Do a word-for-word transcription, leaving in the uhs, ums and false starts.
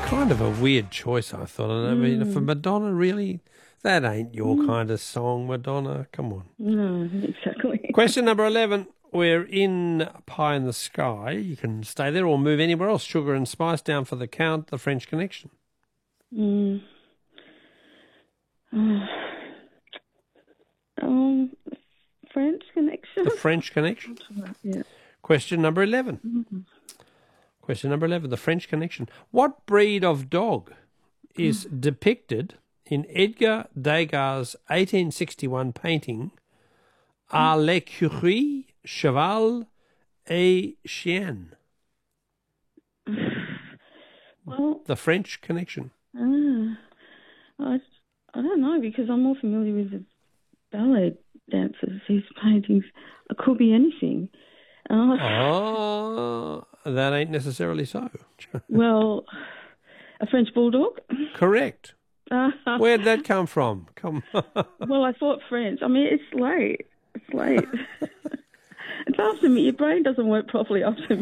kind of a weird choice, I thought. I mean, Mm. for Madonna, really, that ain't your Mm. kind of song, Madonna. Come on. No, exactly. Question number eleven. We're in Pie in the Sky. You can stay there or move anywhere else. Sugar and Spice down for the count. The French Connection. Mm. Uh, um, French Connection. The French Connection. Yeah. Question number eleven. Mm-hmm. Question number eleven. The French Connection. What breed of dog is Mm. depicted in Edgar Degas' eighteen sixty-one painting À l'écurie, cheval et chien? Well, The French Connection. uh, I, I don't know because I'm more familiar with the ballet dancers. His paintings. It could be anything. Uh, Oh, that ain't necessarily so. Well, a French bulldog. Correct. Uh, Where'd that come from? Come on. Well, I thought French. I mean, it's late. It's late. It's after me. Your brain doesn't work properly after